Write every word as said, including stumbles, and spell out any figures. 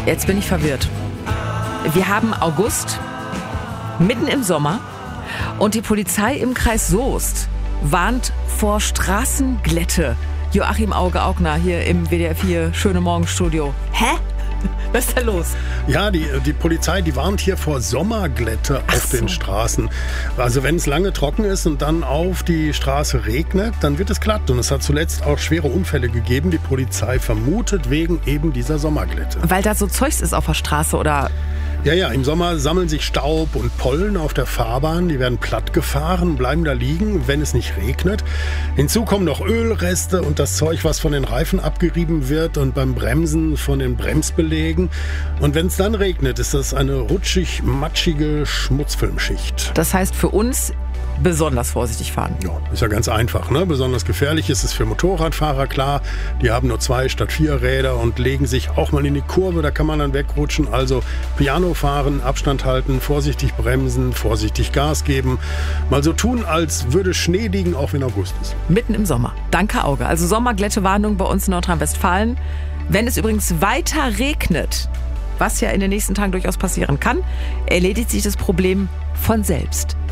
Jetzt bin ich verwirrt. Wir haben August, mitten im Sommer, und die Polizei im Kreis Soest warnt vor Straßenglätte. Joachim Auge-Augner hier im W D R vier Schöne Morgenstudio. Hä? Was ist da los? Ja, die, die Polizei, die warnt hier vor Sommerglätte Ach auf so. den Straßen. Also wenn es lange trocken ist und dann auf die Straße regnet, dann wird es glatt. Und es hat zuletzt auch schwere Unfälle gegeben. Die Polizei vermutet wegen eben dieser Sommerglätte. Weil da so Zeugs ist auf der Straße, oder? Ja, ja, im Sommer sammeln sich Staub und Pollen auf der Fahrbahn. Die werden platt gefahren, bleiben da liegen, wenn es nicht regnet. Hinzu kommen noch Ölreste und das Zeug, was von den Reifen abgerieben wird und beim Bremsen von den Bremsbelägen. Und wenn es dann regnet, ist das eine rutschig, matschige Schmutzfilmschicht. Das heißt für uns besonders vorsichtig fahren. Ja, ist ja ganz einfach, ne? Besonders gefährlich ist es für Motorradfahrer, klar. Die haben nur zwei statt vier Räder und legen sich auch mal in die Kurve, da kann man dann wegrutschen. Also Piano fahren, Abstand halten, vorsichtig bremsen, vorsichtig Gas geben. Mal so tun, als würde Schnee liegen, auch wenn August ist. Mitten im Sommer. Danke, Auge. Also Sommerglättewarnung bei uns in Nordrhein-Westfalen. Wenn es übrigens weiter regnet, was ja in den nächsten Tagen durchaus passieren kann, erledigt sich das Problem von selbst.